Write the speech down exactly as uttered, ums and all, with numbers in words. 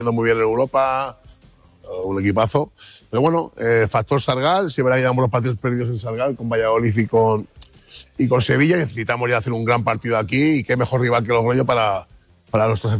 muy bien en Europa, un equipazo. Pero bueno, eh, factor Sargal, si verá que llevamos los partidos perdidos en Sargal, con Valladolid y con, y con Sevilla, necesitamos ya hacer un gran partido aquí y qué mejor rival que Logroño para, para nuestros